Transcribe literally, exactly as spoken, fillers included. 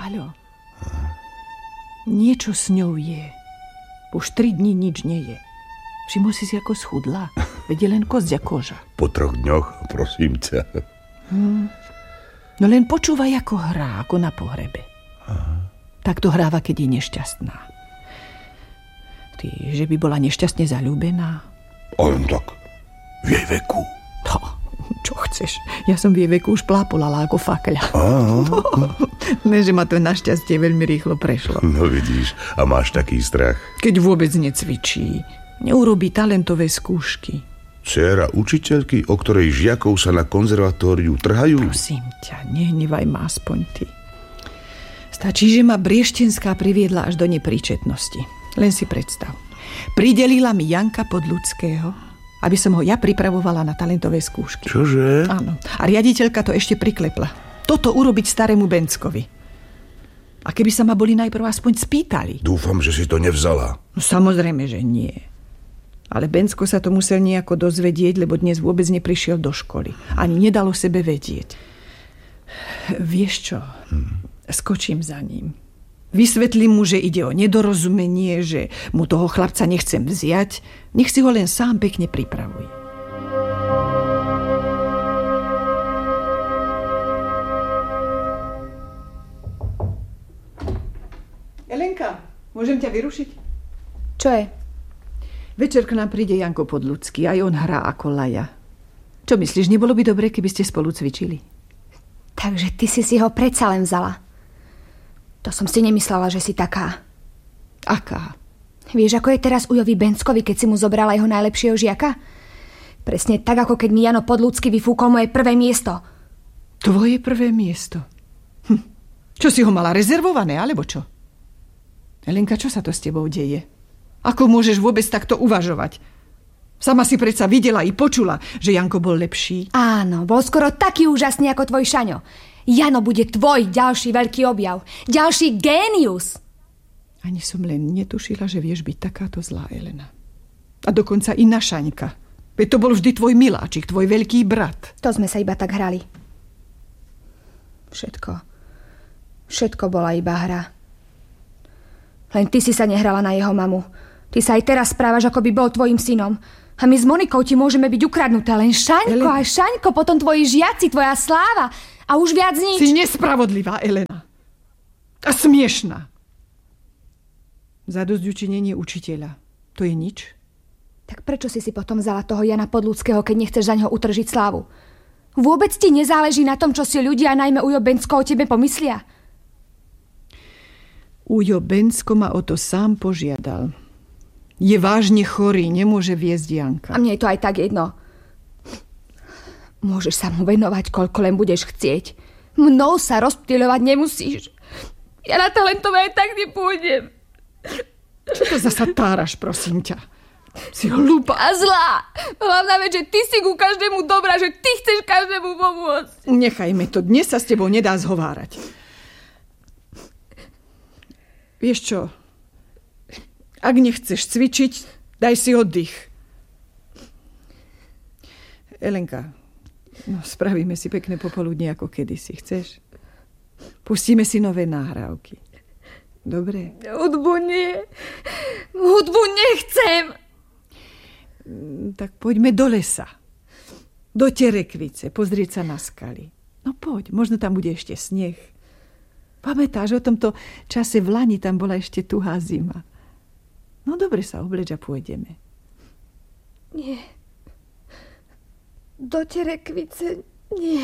Paľo, niečo s ňou je. Už tri dní nič nie je. Všimol si si, ako schudla. Veď je len kosť a koža. Po troch dňoch, prosím ťa. Hmm. No len počúvaj, ako hrá, ako na pohrebe. Aha. Tak to hráva, keď je nešťastná. Ty, že by bola nešťastne zaľúbená? Len tak, v jej veku. No, čo chceš? Ja som v jej veku už plápolala ako fakľa. Ne, že ma to našťastie veľmi rýchlo prešlo. No vidíš, a máš taký strach? Keď vôbec necvičí, neurobí talentové skúšky. Dcéra učiteľky, o ktorej žiakov sa na konzervatóriu trhajú? Prosím ťa, nehnevaj ma aspoň ty. Stačí, že ma brieštenská priviedla až do nepríčetnosti. Len si predstav. Pridelila mi Janka Podľudského, aby som ho ja pripravovala na talentové skúšky. Čože? Áno. A riaditeľka to ešte priklepla. Toto urobiť starému Benckovi. A keby sa ma boli najprv aspoň spýtali. Dúfam, že si to nevzala. No samozrejme, že nie. Ale Bencko sa to musel nejako dozvedieť, lebo dnes vôbec neprišiel do školy. Ani nedalo sebe vedieť. Vieš čo? Hmm. Skočím za ním. Vysvetlím mu, že ide o nedorozumenie, že mu toho chlapca nechcem vziať. Nech si ho len sám pekne pripravuje. Jelenka, môžem ťa vyrušiť? Čo je? Večer k nám príde Janko Podľudský, aj on hrá ako laja. Čo myslíš, nebolo by dobre, keby ste spolu cvičili? Takže ty si si ho predsa len vzala. To som si nemyslela, že si taká. Aká? Vieš, ako je teraz Ujovi Benckovi, keď si mu zobrala jeho najlepšieho žiaka? Presne tak, ako keď mi Jano Podľudský vyfúkol moje prvé miesto. Tvoje prvé miesto? Hm. Čo si ho mala rezervované, alebo čo? Elenka, čo sa to s tebou deje? Ako môžeš vôbec takto uvažovať? Sama si predsa videla i počula, že Janko bol lepší. Áno, bol skoro taký úžasný ako tvoj Šaňo. Jano bude tvoj ďalší veľký objav. Ďalší génius. Ani som len netušila, že vieš byť takáto zlá, Elena. A dokonca i na Šaňka. Veď to bol vždy tvoj miláčik, tvoj veľký brat. To sme sa iba tak hrali. Všetko. Všetko bola iba hra. Len ty si sa nehrala na jeho mamu. Ty sa aj teraz správaš, ako by bol tvojim synom. A my s Monikou ti môžeme byť ukradnuté. Len Šaňko Elena. A Šaňko, potom tvoji žiaci, tvoja sláva. A už viac nič. Si nespravodlivá, Elena. A smiešná. Zadosťučinenie učiteľa. To je nič? Tak prečo si si potom vzala toho Jana Podľudského, keď nechceš za ňoho utržiť slávu? Vôbec ti nezáleží na tom, čo si ľudia, najmä Ujo Bencko, o tebe pomyslia? Ujo Bencko ma o to sám požiadal. Je vážne chorý, nemôže viesť Janka. A mne je to aj tak jedno. Môžeš sa mu venovať, koľko len budeš chcieť. Mnou sa rozptýľovať nemusíš. Ja na talentové aj tak nepôjdem. Čo to zasa táraš, prosím ťa? Si hlúpa. A zlá. Hlavná vec, že ty si ku každému dobrá, že ty chceš každému pomôcť. Nechajme to, dnes sa s tebou nedá zhovárať. Vieš čo? Ak nechceš cvičiť, daj si oddych. Elenka, no, spravíme si pekné popoludnie ako kedysi. Chceš? Pustíme si nové nahrávky. Dobre? Hudbu nie. Hudbu nechcem. Tak poďme do lesa. Do Terekvice, pozrieť sa na skaly. No poď, možno tam bude ešte sneh. Pamätáš, o tomto čase v lani tam bola ešte tuhá zima. No dobre, sa obleč a pôjdeme. Nie. Do Terekvice nie.